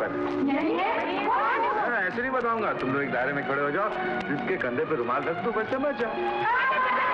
पहले। ऐसे नहीं बताऊंगा, तुम लोग एक दायरे में खड़े हो जाओ, जिसके कंधे पे रुमाल रख दो, बस समझ जाओ।